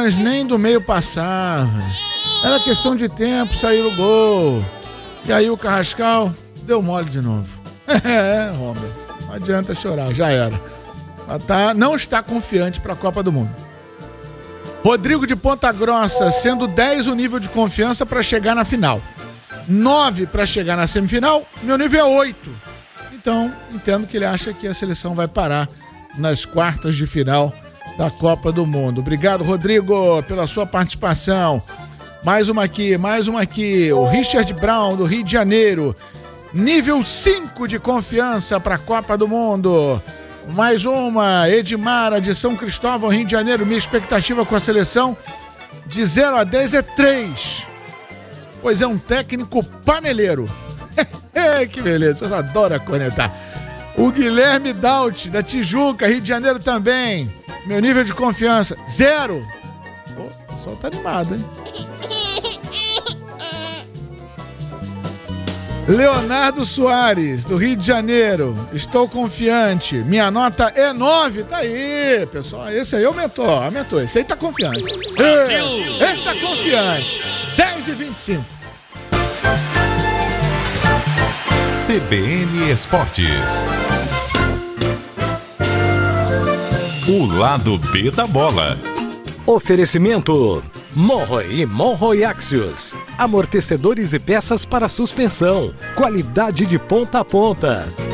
Palmeiras nem do meio passava. Era questão de tempo sair o gol. E aí o Carrascal deu mole de novo. Romer, não adianta chorar, já era. Não está confiante para a Copa do Mundo. Rodrigo de Ponta Grossa, sendo 10 o nível de confiança para chegar na final. 9 para chegar na semifinal, meu nível é 8. Então, entendo que ele acha que a seleção vai parar nas quartas de final da Copa do Mundo. Obrigado, Rodrigo, pela sua participação. Mais uma aqui. O Richard Brown, do Rio de Janeiro. Nível 5 de confiança para a Copa do Mundo. Mais uma, Edmara, de São Cristóvão, Rio de Janeiro. Minha expectativa com a seleção de 0 a 10 é 3. Pois é um técnico paneleiro. Que beleza, vocês adoram conectar. O Guilherme Daut, da Tijuca, Rio de Janeiro também. Meu nível de confiança, 0. Pô, o pessoal tá animado, hein? Leonardo Soares, do Rio de Janeiro. Estou confiante. Minha nota é 9. Tá aí, pessoal. Esse aí aumentou. Esse aí tá confiante. Brasil! Esse tá confiante. 10h25. CBN Esportes. O lado B da bola. Oferecimento Monroe e Monroe Axios. Amortecedores e peças para suspensão. Qualidade de ponta a ponta.